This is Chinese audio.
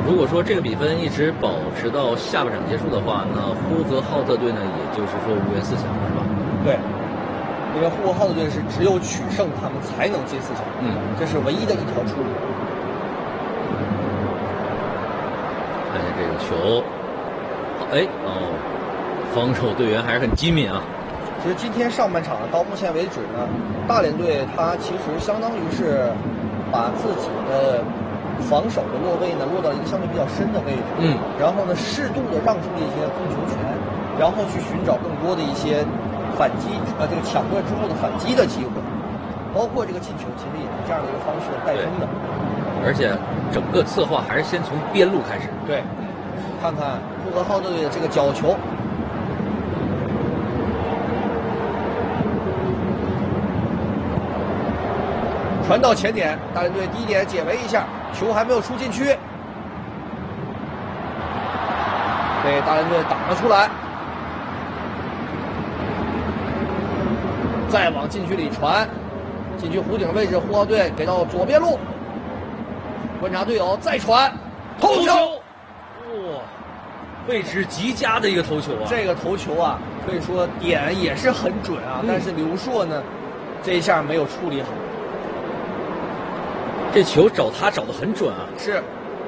如果说这个比分一直保持到下半场结束的话，那呼和浩特队呢，也就是说无缘4强了，是吧？ 对，因为呼和浩特队是只有取胜他们才能进4强，这是唯一的一条出路。 看见这个球，好，哎，防守队员还是很机敏啊。 其实今天上半场到目前为止呢，大连队他其实相当于是把自己的防守的落位呢落到一个相对比较深的位置，然后呢适度的让出了一些控球权，然后去寻找更多的一些反击，这个抢断之后的反击的机会，包括这个进球其实也是这样的一个方式带动的。 而且整个策划还是先从边路开始。 对，看看呼和浩特队的这个角球。传到前点，大连队第一点解围一下，球还没有出禁区，被大连队挡了出来。再往禁区里传，禁区弧顶位置，呼和浩特队给到左边路，观察队友再传，头球， 哇，位置极佳的一个头球啊！ 这个头球啊，可以说点也是很准啊，但是刘硕呢，这一下没有处理好。 这球找他找得很准啊！ 是，